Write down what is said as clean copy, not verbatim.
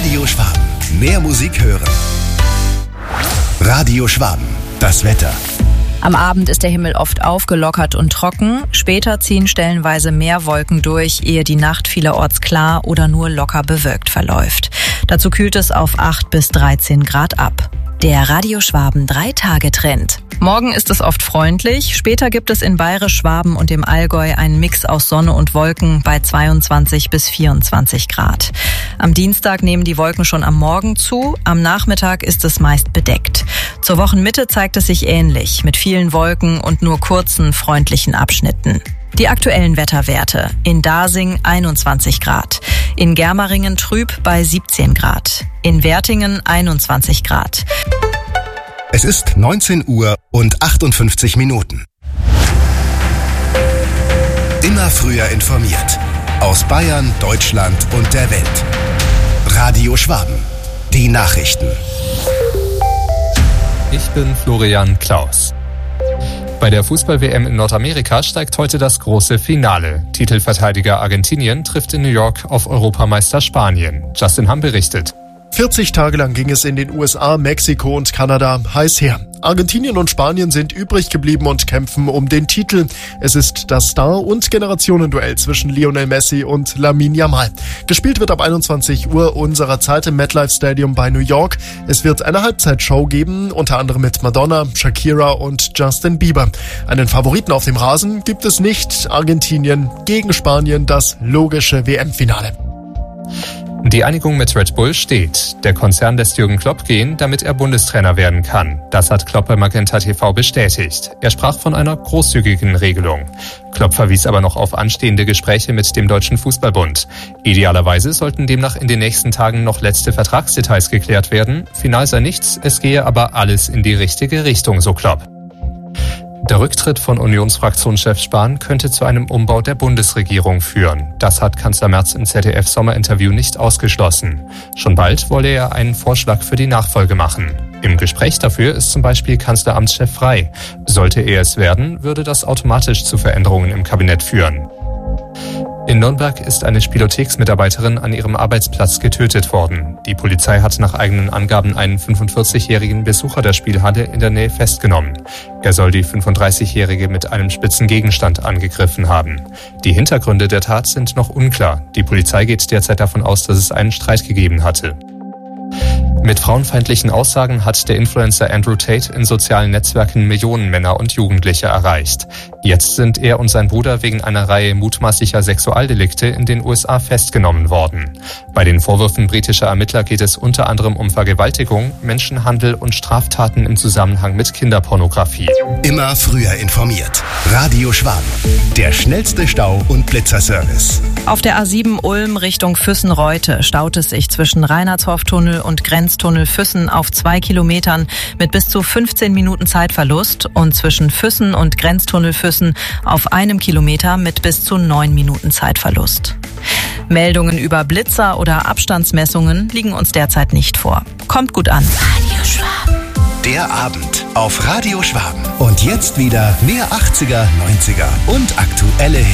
Radio Schwaben. Mehr Musik hören. Radio Schwaben. Das Wetter. Am Abend ist der Himmel oft aufgelockert und trocken. Später ziehen stellenweise mehr Wolken durch, ehe die Nacht vielerorts klar oder nur locker bewölkt verläuft. Dazu kühlt es auf 8 bis 13 Grad ab. Der Radio Schwaben 3-Tage-Trend. Morgen ist es oft freundlich. Später gibt es in Bayerisch, Schwaben und dem Allgäu einen Mix aus Sonne und Wolken bei 22 bis 24 Grad. Am Dienstag nehmen die Wolken schon am Morgen zu. Am Nachmittag ist es meist bedeckt. Zur Wochenmitte zeigt es sich ähnlich, mit vielen Wolken und nur kurzen, freundlichen Abschnitten. Die aktuellen Wetterwerte. In Dasing 21 Grad. In Germeringen trüb bei 17 Grad. In Wertingen 21 Grad. Es ist 19 Uhr und 58 Minuten. Immer früher informiert. Aus Bayern, Deutschland und der Welt. Radio Schwaben. Die Nachrichten. Ich bin Florian Klaus. Bei der Fußball-WM in Nordamerika steigt heute das große Finale. Titelverteidiger Argentinien trifft in New York auf Europameister Spanien. Justin Hamm berichtet. 40 Tage lang ging es in den USA, Mexiko und Kanada heiß her. Argentinien und Spanien sind übrig geblieben und kämpfen um den Titel. Es ist das Star- und Generationenduell zwischen Lionel Messi und Lamine Yamal. Gespielt wird ab 21 Uhr unserer Zeit im MetLife Stadium bei New York. Es wird eine Halbzeitshow geben, unter anderem mit Madonna, Shakira und Justin Bieber. Einen Favoriten auf dem Rasen gibt es nicht. Argentinien gegen Spanien, das logische WM-Finale. Die Einigung mit Red Bull steht. Der Konzern lässt Jürgen Klopp gehen, damit er Bundestrainer werden kann. Das hat Klopp bei Magenta TV bestätigt. Er sprach von einer großzügigen Regelung. Klopp verwies aber noch auf anstehende Gespräche mit dem Deutschen Fußballbund. Idealerweise sollten demnach in den nächsten Tagen noch letzte Vertragsdetails geklärt werden. Final sei nichts, es gehe aber alles in die richtige Richtung, so Klopp. Der Rücktritt von Unionsfraktionschef Spahn könnte zu einem Umbau der Bundesregierung führen. Das hat Kanzler Merz im ZDF-Sommerinterview nicht ausgeschlossen. Schon bald wolle er einen Vorschlag für die Nachfolge machen. Im Gespräch dafür ist zum Beispiel Kanzleramtschef Frey. Sollte er es werden, würde das automatisch zu Veränderungen im Kabinett führen. In Nürnberg ist eine Spielotheksmitarbeiterin an ihrem Arbeitsplatz getötet worden. Die Polizei hat nach eigenen Angaben einen 45-jährigen Besucher der Spielhalle in der Nähe festgenommen. Er soll die 35-jährige mit einem spitzen Gegenstand angegriffen haben. Die Hintergründe der Tat sind noch unklar. Die Polizei geht derzeit davon aus, dass es einen Streit gegeben hatte. Mit frauenfeindlichen Aussagen hat der Influencer Andrew Tate in sozialen Netzwerken Millionen Männer und Jugendliche erreicht. Jetzt sind er und sein Bruder wegen einer Reihe mutmaßlicher Sexualdelikte in den USA festgenommen worden. Bei den Vorwürfen britischer Ermittler geht es unter anderem um Vergewaltigung, Menschenhandel und Straftaten im Zusammenhang mit Kinderpornografie. Immer früher informiert. Radio Schwaben. Der schnellste Stau- und Blitzerservice. Auf der A7 Ulm Richtung Füssen-Reute staut es sich zwischen Reinhardshof-Tunnel und Grenztunnel Füssen auf 2 Kilometern mit bis zu 15 Minuten Zeitverlust und zwischen Füssen und Grenztunnel Füssen auf 1 Kilometer mit bis zu 9 Minuten Zeitverlust. Meldungen über Blitzer oder Abstandsmessungen liegen uns derzeit nicht vor. Kommt gut an. Radio Schwaben. Der Abend auf Radio Schwaben. Und jetzt wieder mehr 80er, 90er und aktuelle Hits.